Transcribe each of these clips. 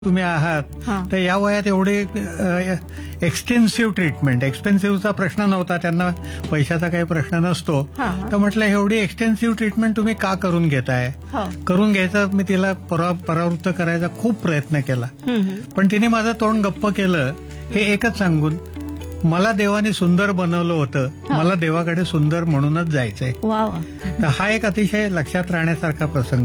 तुम्ही आहात तर या वयात एवढे एक्सटेन्सिव्ह ट्रीटमेंट, एक्सपेन्सिव्हचा प्रश्न नव्हता, त्यांना पैशाचा काही प्रश्न नसतो. तर म्हटलं एवढी एक्सटेन्सिव्ह ट्रीटमेंट तुम्ही का करून घेताय? करून घ्यायचं मी तिला परावृत्त करायचा खूप प्रयत्न केला, पण तिने माझं तोंड गप्प केलं हे एकच सांगून, मला देवाने सुंदर बनवलं होतं, मला देवाकडे सुंदर म्हणूनच जायचंय. तर हा एक अतिशय लक्षात राहण्यासारखा प्रसंग.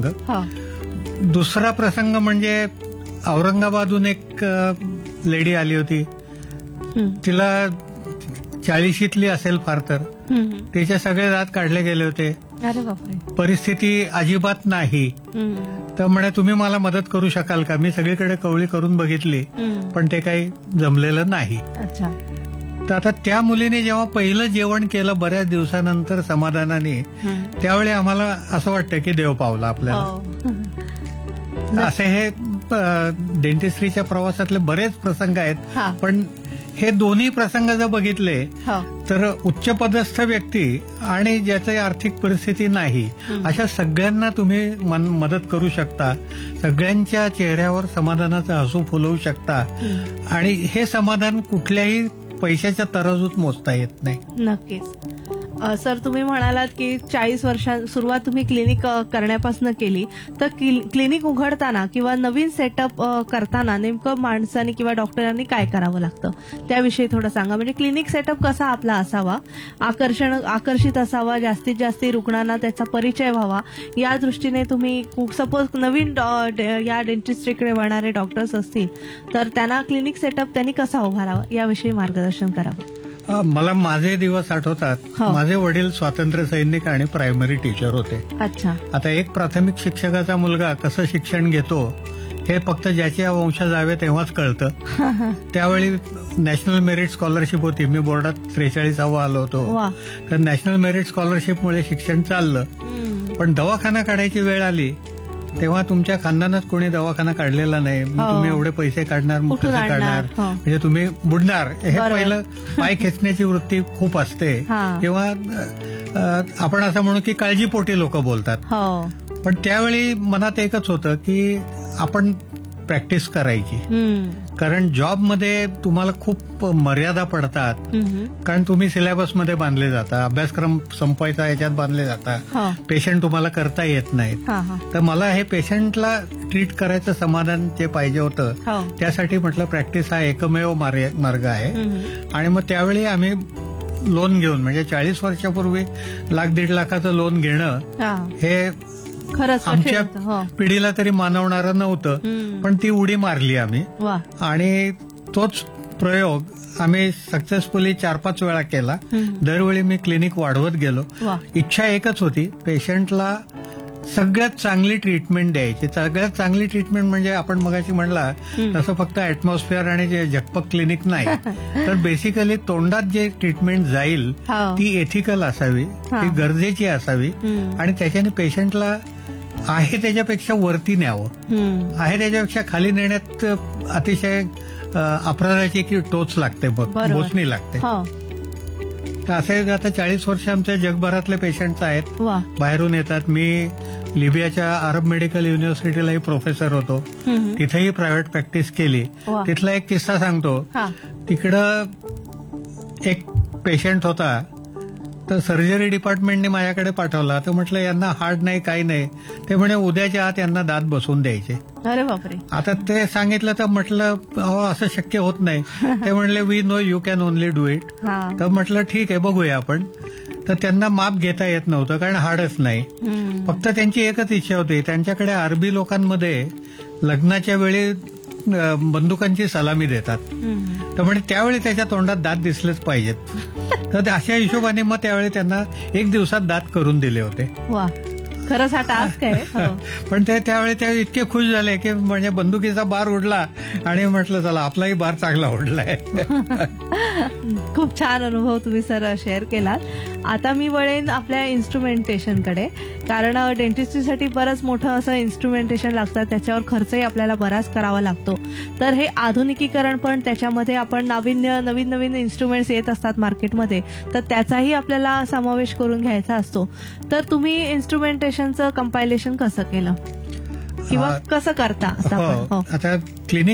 दुसरा प्रसंग म्हणजे औरंगाबादहून एक लेडी आली होती, तिला 40शीतली असेल फार तर, तिचे सगळे दात काढले गेले होते, परिस्थिती अजिबात नाही. तर म्हणे तुम्ही मला मदत करू शकाल का? मी सगळीकडे कवळी करून बघितली पण ते काही जमलेलं नाही. तर आता त्या मुलीने जेव्हा पहिलं जेवण केलं बऱ्याच दिवसानंतर समाधानाने, त्यावेळी आम्हाला असं वाटतं की देव पावला आपल्याला. असे हे डेंटिस्ट्रीच्या प्रवासातले बरेच प्रसंग आहेत, पण हे दोन्ही प्रसंग जर बघितले तर उच्च पदस्थ व्यक्ती आणि ज्याची आर्थिक परिस्थिती नाही अशा सगळ्यांना तुम्ही मदत करू शकता, सगळ्यांच्या चेहऱ्यावर समाधानाचं हसू फुलवू शकता, आणि हे समाधान कुठल्याही पैशाच्या तराजूत मोजता येत नाही. नक्कीच. सर, तुम्ही म्हणालात की 40 वर्षां सुरुवात तुम्ही क्लिनिक करण्यापासून केली, तर क्लिनिक उघडताना किंवा नवीन सेटअप करताना नेमकं माणसाने किंवा डॉक्टरांनी काय करावं लागतं त्याविषयी थोडं सांगा. म्हणजे क्लिनिक सेटअप कसा आपला असावा, आकर्षित असावा, जास्तीत जास्त रुग्णांना त्याचा परिचय व्हावा, या दृष्टीने तुम्ही सपोज नवीन या डेंटिस्ट्रीकडे वळणारे डॉक्टर्स असतील तर त्यांना क्लिनिक सेटअप त्यांनी कसा उभारावा याविषयी मार्गदर्शन करावं. मला माझे दिवस आठवतात. माझे वडील स्वातंत्र्य सैनिक आणि प्रायमरी टीचर होते. अच्छा. आता एक प्राथमिक शिक्षकाचा मुलगा कसं शिक्षण घेतो हे फक्त ज्याच्या वंशज जावे तेव्हाच कळतं. त्यावेळी नॅशनल मेरिट स्कॉलरशिप होती, मी बोर्डात 43वा आलो होतो, तर नॅशनल मेरिट स्कॉलरशिपमुळे शिक्षण चाललं. पण दवाखाना काढायची वेळ आली तेव्हा तुमच्या खानदानात कोणी दवाखाना काढलेला नाही, तुम्ही एवढे पैसे काढणार, कसे काढणार, म्हणजे तुम्ही बुडणार. हे पहिलं पाय खेचण्याची वृत्ती खूप असते, किंवा आपण असं म्हणू की काळजीपोटी लोक बोलतात. पण त्यावेळी मनात एकच होतं की आपण प्रॅक्टिस करायची, कारण जॉबमध्ये तुम्हाला खूप मर्यादा पडतात, कारण तुम्ही सिलेबसमध्ये बांधले जाता, अभ्यासक्रम संपवायचा याच्यात बांधले जाता, पेशंट तुम्हाला करता येत नाहीत. तर मला हे पेशंटला ट्रीट करायचं समाधान जे पाहिजे होतं, त्यासाठी म्हटलं प्रॅक्टिस हा एकमेव मार्ग आहे. आणि मग त्यावेळी आम्ही लोन घेऊन, म्हणजे 40 वर्षापूर्वी 1,00,000-1.5 लाखाचं लोन घेणं हे आमच्या पिढीला तरी मानवणारं नव्हतं, पण ती उडी मारली आम्ही, आणि तोच प्रयोग आम्ही सक्सेसफुली 4-5 वेळा केला. दरवेळी मी क्लिनिक वाढवत गेलो. इच्छा एकच होती, पेशंटला सगळ्यात चांगली ट्रीटमेंट द्यायची. सगळ्यात चांगली ट्रीटमेंट म्हणजे आपण मगाशी म्हणला तसं फक्त ऍटमॉस्फिअर आणि जे झकपक क्लिनिक नाही, तर बेसिकली तोंडात जे ट्रीटमेंट जाईल ती एथिकल असावी, ती गरजेची असावी, आणि त्याच्याने पेशंटला आहे त्याच्यापेक्षा वरती न्यावं, आहे त्याच्यापेक्षा खाली नेण्यात अतिशय अपराधाची की टोच लागते, बोचणी लागते. तर असे आता 40 वर्ष आमच्या जगभरातले पेशंट्स आहेत, बाहेरून येतात. मी लिबियाच्या अरब मेडिकल युनिव्हर्सिटीलाही प्रोफेसर होतो, तिथेही प्रायव्हेट प्रॅक्टिस केली. तिथला एक किस्सा सांगतो. तिकडं एक पेशंट होता, तर सर्जरी डिपार्टमेंटने माझ्याकडे पाठवला. तर म्हटलं यांना हार्ड नाही, काही नाही. ते म्हणे उद्याच्या आत यांना दात बसवून द्यायचे. अरे बापरे. आता ते सांगितलं तर म्हटलं हो असं शक्य होत नाही. ते म्हणले we know you can only do it. तर म्हटलं ठीक आहे बघूया आपण. तर त्यांना माप घेता येत नव्हतं कारण हार्डच नाही. फक्त त्यांची एकच इच्छा होती, त्यांच्याकडे अरबी लोकांमध्ये लग्नाच्या वेळी बंदुकांची सलामी देतात, तर म्हणजे त्यावेळी त्याच्या तोंडात दात दिसलेच पाहिजेत. तर अशा हिशोबाने मग त्यावेळी त्यांना 1 दिवसात दात करून दिले होते. खरंच हा टास्क आहे. पण ते त्यावेळी ते इतके खुश झाले की म्हणजे बंदुकीचा बार उडला, आणि म्हटलं चला आपलाही बार चांगला उडलाय. खूप छान अनुभव तुम्ही सर शेअर केलात. आता मी वळेन आपल्या इन्स्ट्रुमेंटेशनकडे, कारण डेंटिस्ट्रीसाठी बरंच मोठं असं इन्स्ट्रुमेंटेशन लागतं, त्याच्यावर खर्चही आपल्याला बराच करावा लागतो. तर हे आधुनिकीकरण पण, त्याच्यामध्ये आपण नवीन नवीन इन्स्ट्रुमेंट्स येत असतात मार्केटमध्ये, तर त्याचाही आपल्याला समावेश करून घ्यायचा असतो. तर तुम्ही इन्स्ट्रुमेंटेशनचं कंपायलेशन कसं केलं किंवा कसं करता? आता क्लिनिक